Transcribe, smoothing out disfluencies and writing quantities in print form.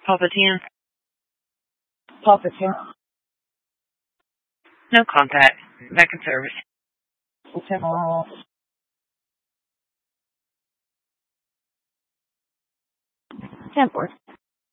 Papa 10. Papa 10. No contact. Back in service. 10. 10-4.